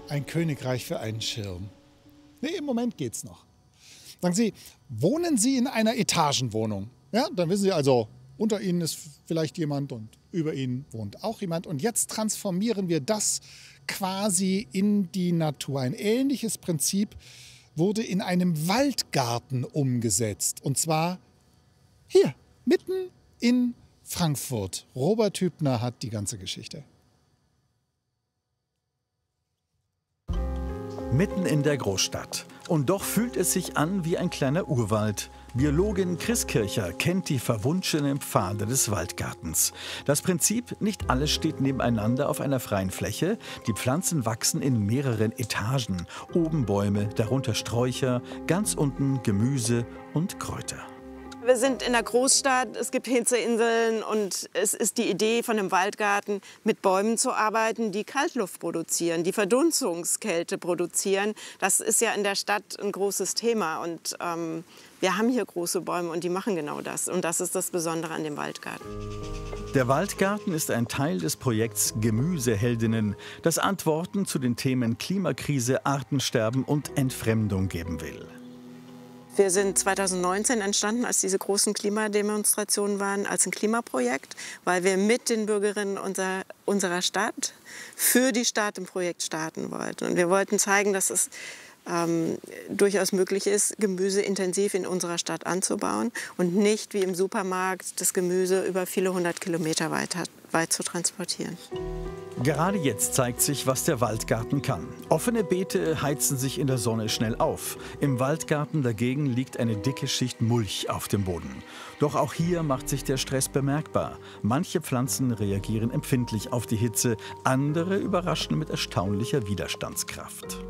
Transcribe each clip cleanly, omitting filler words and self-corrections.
Ein Königreich für einen Schirm. Nee, im Moment geht's noch. Sagen Sie, wohnen Sie in einer Etagenwohnung? Ja, dann wissen Sie also, unter Ihnen ist vielleicht jemand und über Ihnen wohnt auch jemand. Und jetzt transformieren wir das quasi in die Natur. Ein ähnliches Prinzip wurde in einem Waldgarten umgesetzt. Und zwar hier, mitten in Frankfurt. Robert Hübner hat die ganze Geschichte. Mitten in der Großstadt. Und doch fühlt es sich an wie ein kleiner Urwald. Biologin Chris Kircher kennt die verwunschenen Pfade des Waldgartens. Das Prinzip, nicht alles steht nebeneinander auf einer freien Fläche. Die Pflanzen wachsen in mehreren Etagen. Oben Bäume, darunter Sträucher, ganz unten Gemüse und Kräuter. Wir sind in der Großstadt, es gibt Hitzeinseln und es ist die Idee von einem Waldgarten, mit Bäumen zu arbeiten, die Kaltluft produzieren, die Verdunstungskälte produzieren. Das ist ja in der Stadt ein großes Thema und wir haben hier große Bäume und die machen genau das. Und das ist das Besondere an dem Waldgarten. Der Waldgarten ist ein Teil des Projekts Gemüseheldinnen, das Antworten zu den Themen Klimakrise, Artensterben und Entfremdung geben will. Wir sind 2019 entstanden, als diese großen Klimademonstrationen waren, als ein Klimaprojekt, weil wir mit den Bürgerinnen unserer Stadt für die Stadt ein Projekt starten wollten. Und wir wollten zeigen, dass es durchaus möglich ist, Gemüse intensiv in unserer Stadt anzubauen und nicht wie im Supermarkt das Gemüse über viele hundert Kilometer weit zu transportieren. Gerade jetzt zeigt sich, was der Waldgarten kann. Offene Beete heizen sich in der Sonne schnell auf. Im Waldgarten dagegen liegt eine dicke Schicht Mulch auf dem Boden. Doch auch hier macht sich der Stress bemerkbar. Manche Pflanzen reagieren empfindlich auf die Hitze, andere überraschen mit erstaunlicher Widerstandskraft.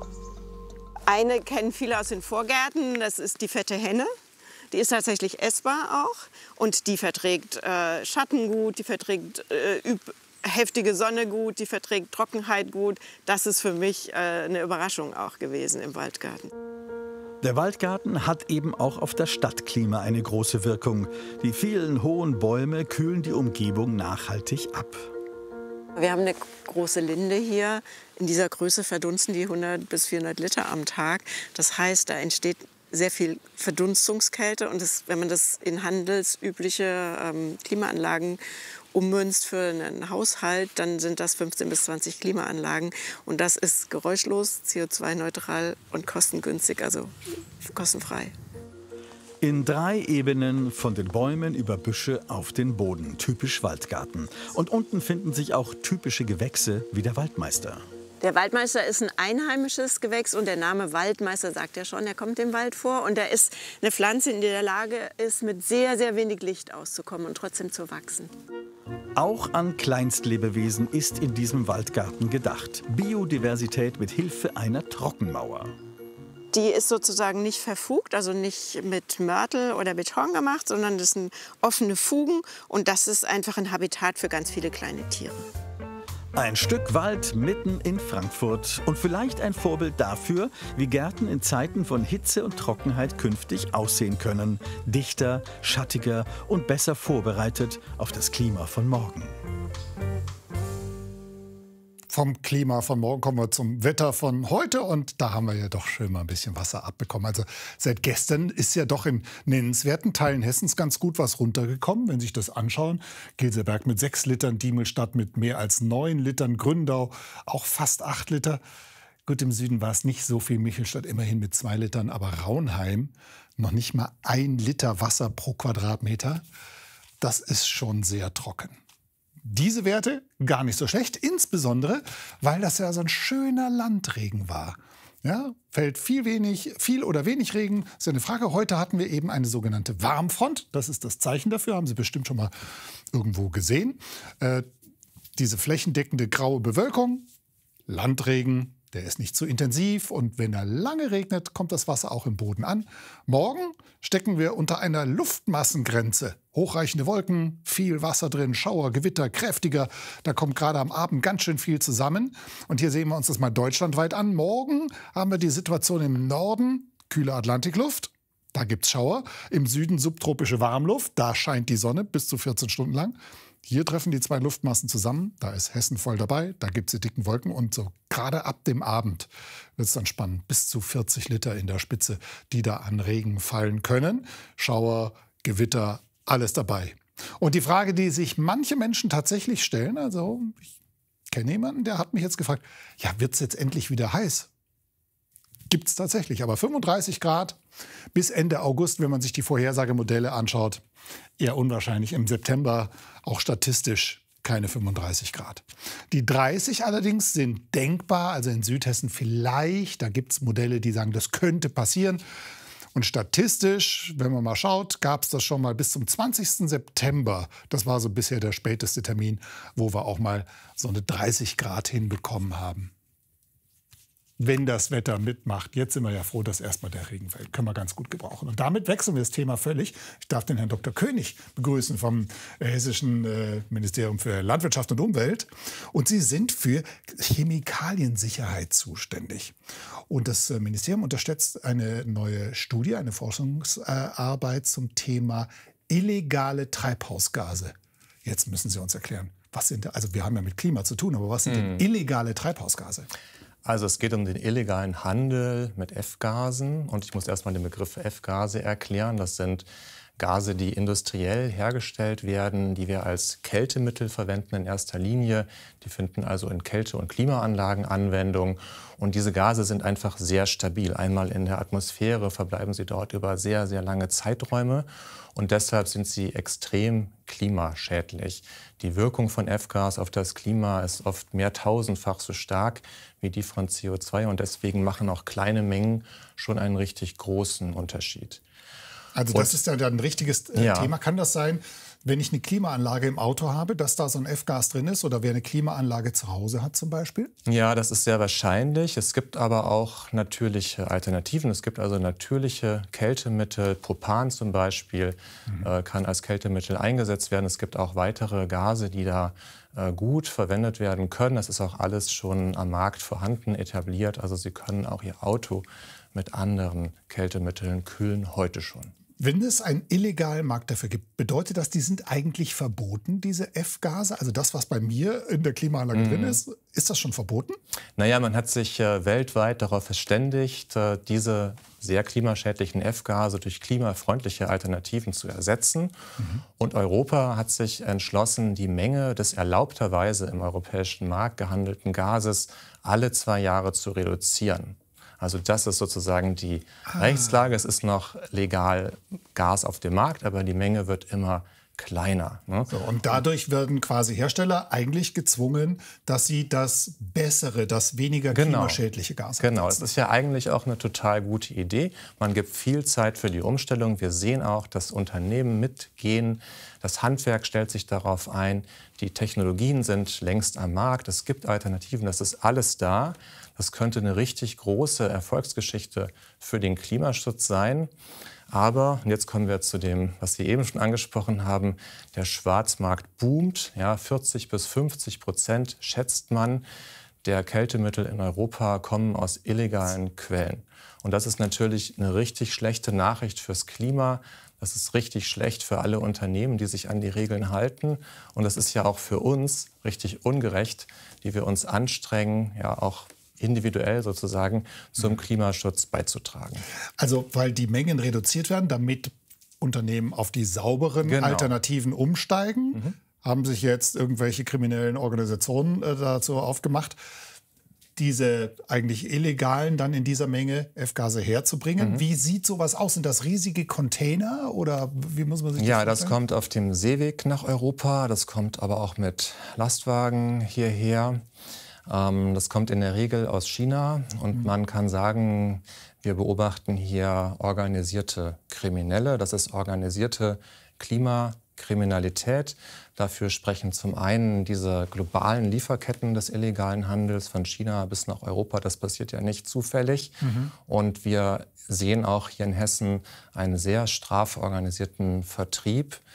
Eine kennen viele aus den Vorgärten, das ist die fette Henne. Die ist tatsächlich essbar auch und die verträgt Schatten gut, die verträgt heftige Sonne gut, die verträgt Trockenheit gut. Das ist für mich eine Überraschung auch gewesen im Waldgarten. Der Waldgarten hat eben auch auf das Stadtklima eine große Wirkung. Die vielen hohen Bäume kühlen die Umgebung nachhaltig ab. Wir haben eine große Linde hier. In dieser Größe verdunsten die 100 bis 400 Liter am Tag. Das heißt, da entsteht sehr viel Verdunstungskälte. Und wenn man das in handelsübliche Klimaanlagen ummünzt für einen Haushalt, dann sind das 15 bis 20 Klimaanlagen. Und das ist geräuschlos, CO2-neutral und kostengünstig, also kostenfrei. In 3 Ebenen, von den Bäumen über Büsche auf den Boden, typisch Waldgarten. Und unten finden sich auch typische Gewächse wie der Waldmeister. Der Waldmeister ist ein einheimisches Gewächs und der Name Waldmeister sagt ja schon, er kommt im Wald vor. Und er ist eine Pflanze, die in der Lage ist, mit sehr, sehr wenig Licht auszukommen und trotzdem zu wachsen. Auch an Kleinstlebewesen ist in diesem Waldgarten gedacht. Biodiversität mit Hilfe einer Trockenmauer. Die ist sozusagen nicht verfugt, also nicht mit Mörtel oder Beton gemacht, sondern das sind offene Fugen und das ist einfach ein Habitat für ganz viele kleine Tiere. Ein Stück Wald mitten in Frankfurt und vielleicht ein Vorbild dafür, wie Gärten in Zeiten von Hitze und Trockenheit künftig aussehen können. Dichter, schattiger und besser vorbereitet auf das Klima von morgen. Vom Klima von morgen kommen wir zum Wetter von heute und da haben wir ja doch schön mal ein bisschen Wasser abbekommen. Also seit gestern ist ja doch in nennenswerten Teilen Hessens ganz gut was runtergekommen. Wenn Sie sich das anschauen, Gilseberg mit 6 Litern, Diemelstadt mit mehr als 9 Litern, Gründau auch fast 8 Liter. Gut, im Süden war es nicht so viel, Michelstadt immerhin mit 2 Litern, aber Raunheim noch nicht mal 1 Liter Wasser pro Quadratmeter. Das ist schon sehr trocken. Diese Werte gar nicht so schlecht, insbesondere, weil das ja so ein schöner Landregen war. Ja, fällt viel oder wenig Regen, ist ja eine Frage. Heute hatten wir eben eine sogenannte Warmfront. Das ist das Zeichen dafür, haben Sie bestimmt schon mal irgendwo gesehen. Diese flächendeckende graue Bewölkung, Landregen, der ist nicht zu intensiv und wenn er lange regnet, kommt das Wasser auch im Boden an. Morgen stecken wir unter einer Luftmassengrenze. Hochreichende Wolken, viel Wasser drin, Schauer, Gewitter, kräftiger. Da kommt gerade am Abend ganz schön viel zusammen. Und hier sehen wir uns das mal deutschlandweit an. Morgen haben wir die Situation im Norden, kühle Atlantikluft. Da gibt's Schauer. Im Süden subtropische Warmluft. Da scheint die Sonne bis zu 14 Stunden lang. Hier treffen die zwei Luftmassen zusammen, da ist Hessen voll dabei, da gibt es die dicken Wolken und so gerade ab dem Abend wird es dann spannend, bis zu 40 Liter in der Spitze, die da an Regen fallen können. Schauer, Gewitter, alles dabei. Und die Frage, die sich manche Menschen tatsächlich stellen, also ich kenne jemanden, der hat mich jetzt gefragt, ja, wird es jetzt endlich wieder heiß? Gibt es tatsächlich, aber 35 Grad bis Ende August, wenn man sich die Vorhersagemodelle anschaut, eher unwahrscheinlich. Im September auch statistisch keine 35 Grad. Die 30 allerdings sind denkbar, also in Südhessen vielleicht. Da gibt es Modelle, die sagen, das könnte passieren. Und statistisch, wenn man mal schaut, gab es das schon mal bis zum 20. September. Das war so bisher der späteste Termin, wo wir auch mal so eine 30 Grad hinbekommen haben. Wenn das Wetter mitmacht. Jetzt sind wir ja froh, dass erstmal der Regen fällt. Können wir ganz gut gebrauchen. Und damit wechseln wir das Thema völlig. Ich darf den Herrn Dr. König begrüßen vom Hessischen Ministerium für Landwirtschaft und Umwelt. Und Sie sind für Chemikaliensicherheit zuständig. Und das Ministerium unterstützt eine neue Studie, eine Forschungsarbeit zum Thema illegale Treibhausgase. Jetzt müssen Sie uns erklären, was sind, also wir haben ja mit Klima zu tun, aber was sind denn illegale Treibhausgase? Also es geht um den illegalen Handel mit F-Gasen. Und ich muss erstmal den Begriff F-Gase erklären. Das sind Gase, die industriell hergestellt werden, die wir als Kältemittel verwenden in erster Linie. Die finden also in Kälte- und Klimaanlagen Anwendung. Und diese Gase sind einfach sehr stabil. Einmal in der Atmosphäre verbleiben sie dort über sehr, sehr lange Zeiträume. Und deshalb sind sie extrem klimaschädlich. Die Wirkung von F-Gas auf das Klima ist oft mehrtausendfach so stark wie die von CO2. Und deswegen machen auch kleine Mengen schon einen richtig großen Unterschied. Also das ist ja dann ein richtiges Thema. Kann das sein, wenn ich eine Klimaanlage im Auto habe, dass da so ein F-Gas drin ist? Oder wer eine Klimaanlage zu Hause hat zum Beispiel? Ja, das ist sehr wahrscheinlich. Es gibt aber auch natürliche Alternativen. Es gibt also natürliche Kältemittel. Propan zum Beispiel kann als Kältemittel eingesetzt werden. Es gibt auch weitere Gase, die da gut verwendet werden können. Das ist auch alles schon am Markt vorhanden, etabliert. Also Sie können auch Ihr Auto mit anderen Kältemitteln kühlen, heute schon. Wenn es einen illegalen Markt dafür gibt, bedeutet das, die sind eigentlich verboten, diese F-Gase? Also das, was bei mir in der Klimaanlage drin ist das schon verboten? Naja, man hat sich weltweit darauf verständigt, diese sehr klimaschädlichen F-Gase durch klimafreundliche Alternativen zu ersetzen. Und Europa hat sich entschlossen, die Menge des erlaubterweise im europäischen Markt gehandelten Gases alle 2 Jahre zu reduzieren. Also das ist sozusagen die Rechtslage. Es ist noch legal Gas auf dem Markt, aber die Menge wird immer kleiner. Ne? So, und dadurch werden quasi Hersteller eigentlich gezwungen, dass sie das bessere, das weniger klimaschädliche Gas einsetzen. Genau, das ist ja eigentlich auch eine total gute Idee. Man gibt viel Zeit für die Umstellung. Wir sehen auch, dass Unternehmen mitgehen. Das Handwerk stellt sich darauf ein. Die Technologien sind längst am Markt. Es gibt Alternativen. Das ist alles da. Das könnte eine richtig große Erfolgsgeschichte für den Klimaschutz sein. Aber, und jetzt kommen wir zu dem, was Sie eben schon angesprochen haben, der Schwarzmarkt boomt. Ja, 40-50% schätzt man der Kältemittel in Europa kommen aus illegalen Quellen. Und das ist natürlich eine richtig schlechte Nachricht fürs Klima. Das ist richtig schlecht für alle Unternehmen, die sich an die Regeln halten. Und das ist ja auch für uns richtig ungerecht, die wir uns anstrengen, ja auch individuell sozusagen zum Klimaschutz beizutragen. Also weil die Mengen reduziert werden, damit Unternehmen auf die sauberen Alternativen umsteigen, haben sich jetzt irgendwelche kriminellen Organisationen dazu aufgemacht, diese eigentlich illegalen dann in dieser Menge F-Gase herzubringen. Wie sieht sowas aus? Sind das riesige Container oder wie muss man sich das vorstellen? Ja, das kommt auf dem Seeweg nach Europa. Das kommt aber auch mit Lastwagen hierher. Das kommt in der Regel aus China und man kann sagen, wir beobachten hier organisierte Kriminelle. Das ist organisierte Klimakriminalität. Dafür sprechen zum einen diese globalen Lieferketten des illegalen Handels von China bis nach Europa. Das passiert ja nicht zufällig. Und wir sehen auch hier in Hessen einen sehr straff organisierten Vertrieb.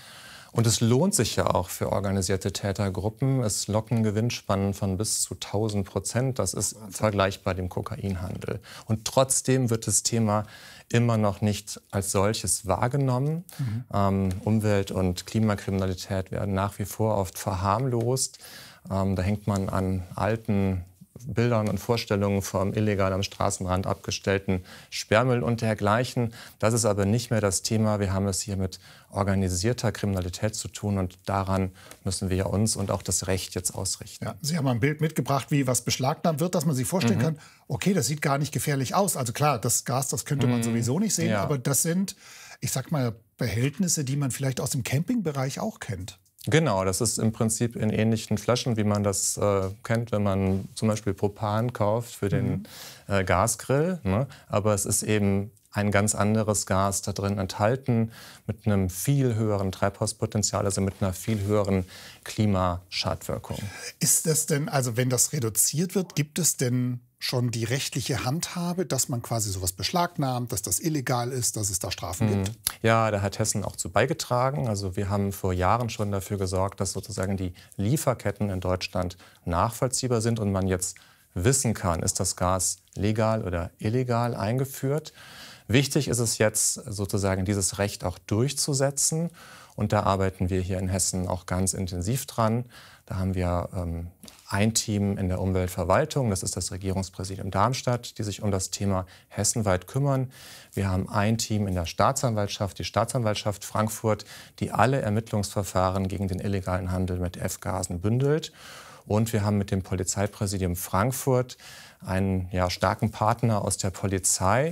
Und es lohnt sich ja auch für organisierte Tätergruppen. Es locken Gewinnspannen von bis zu 1000%. Das ist vergleichbar dem Kokainhandel. Und trotzdem wird das Thema immer noch nicht als solches wahrgenommen. Umwelt- und Klimakriminalität werden nach wie vor oft verharmlost. Da hängt man an alten Bildern und Vorstellungen vom illegal am Straßenrand abgestellten Sperrmüll und dergleichen. Das ist aber nicht mehr das Thema. Wir haben es hier mit organisierter Kriminalität zu tun und daran müssen wir uns und auch das Recht jetzt ausrichten. Ja, Sie haben ein Bild mitgebracht, wie was beschlagnahmt wird, dass man sich vorstellen kann, okay, das sieht gar nicht gefährlich aus. Also klar, das Gas, das könnte man sowieso nicht sehen, aber das sind, ich sag mal, Behältnisse, die man vielleicht aus dem Campingbereich auch kennt. Genau, das ist im Prinzip in ähnlichen Flaschen, wie man das kennt, wenn man zum Beispiel Propan kauft für den Gasgrill. Ne? Aber es ist eben ein ganz anderes Gas da drin enthalten mit einem viel höheren Treibhauspotenzial, also mit einer viel höheren Klimaschadwirkung. Ist das denn, also wenn das reduziert wird, gibt es denn schon die rechtliche Handhabe, dass man quasi sowas beschlagnahmt, dass das illegal ist, dass es da Strafen gibt? Ja, da hat Hessen auch zu beigetragen. Also wir haben vor Jahren schon dafür gesorgt, dass sozusagen die Lieferketten in Deutschland nachvollziehbar sind und man jetzt wissen kann, ist das Gas legal oder illegal eingeführt. Wichtig ist es jetzt sozusagen, dieses Recht auch durchzusetzen. Und da arbeiten wir hier in Hessen auch ganz intensiv dran. Da haben wir ein Team in der Umweltverwaltung, das ist das Regierungspräsidium Darmstadt, die sich um das Thema hessenweit kümmern. Wir haben ein Team in der Staatsanwaltschaft, die Staatsanwaltschaft Frankfurt, die alle Ermittlungsverfahren gegen den illegalen Handel mit F-Gasen bündelt. Und wir haben mit dem Polizeipräsidium Frankfurt einen starken Partner aus der Polizei,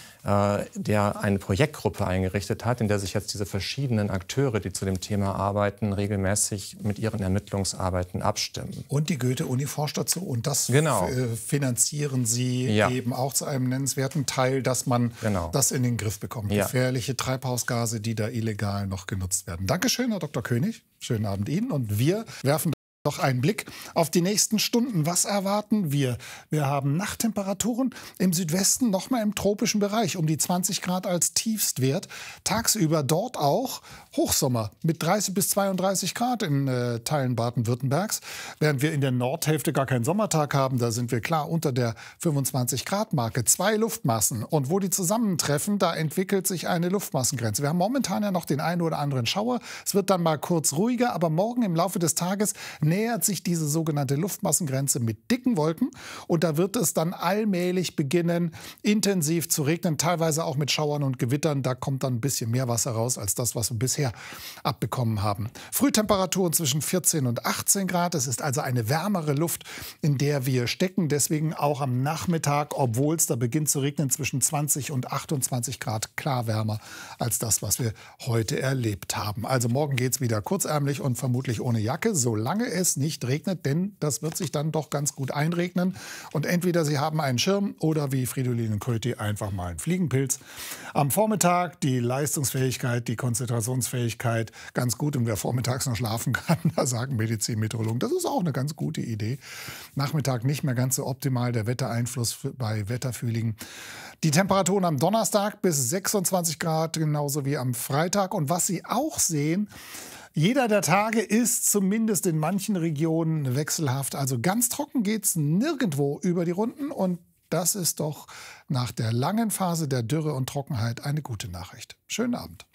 der eine Projektgruppe eingerichtet hat, in der sich jetzt diese verschiedenen Akteure, die zu dem Thema arbeiten, regelmäßig mit ihren Ermittlungsarbeiten abstimmen. Und die Goethe-Uni forscht dazu und das finanzieren Sie eben auch zu einem nennenswerten Teil, dass man das in den Griff bekommt. Gefährliche Treibhausgase, die da illegal noch genutzt werden. Dankeschön, Herr Dr. König. Schönen Abend Ihnen. Und wir werfen noch einen Blick auf die nächsten Stunden. Was erwarten wir? Wir haben Nachttemperaturen im Südwesten, noch mal im tropischen Bereich, um die 20 Grad als Tiefstwert. Tagsüber dort auch Hochsommer mit 30 bis 32 Grad in Teilen Baden-Württembergs. Während wir in der Nordhälfte gar keinen Sommertag haben, da sind wir klar unter der 25-Grad-Marke. 2 Luftmassen. Und wo die zusammentreffen, da entwickelt sich eine Luftmassengrenze. Wir haben momentan ja noch den einen oder anderen Schauer. Es wird dann mal kurz ruhiger, aber morgen im Laufe des Tages nähert sich diese sogenannte Luftmassengrenze mit dicken Wolken. Und da wird es dann allmählich beginnen, intensiv zu regnen, teilweise auch mit Schauern und Gewittern. Da kommt dann ein bisschen mehr Wasser raus als das, was wir bisher abbekommen haben. Frühtemperaturen zwischen 14 und 18 Grad. Es ist also eine wärmere Luft, in der wir stecken. Deswegen auch am Nachmittag, obwohl es da beginnt zu regnen, zwischen 20 und 28 Grad klar wärmer als das, was wir heute erlebt haben. Also morgen geht es wieder kurzärmlich und vermutlich ohne Jacke, solange es nicht regnet, denn das wird sich dann doch ganz gut einregnen. Und entweder Sie haben einen Schirm oder wie Fridolin Köthi einfach mal einen Fliegenpilz. Am Vormittag die Leistungsfähigkeit, die Konzentrationsfähigkeit ganz gut. Und wer vormittags noch schlafen kann, da sagen Medizinmeteorologen, das ist auch eine ganz gute Idee. Nachmittag nicht mehr ganz so optimal, der Wettereinfluss bei Wetterfühligen. Die Temperaturen am Donnerstag bis 26 Grad, genauso wie am Freitag. Und was Sie auch sehen, jeder der Tage ist zumindest in manchen Regionen wechselhaft. Also ganz trocken geht es nirgendwo über die Runden. Und das ist doch nach der langen Phase der Dürre und Trockenheit eine gute Nachricht. Schönen Abend.